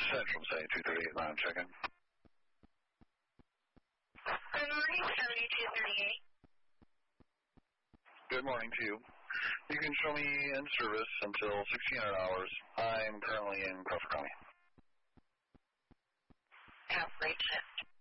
Central, say 238, check-in. Good morning, 7238. Good morning to you. You can show me in service until 1600 hours. I'm currently in Crawford County. Have great shift.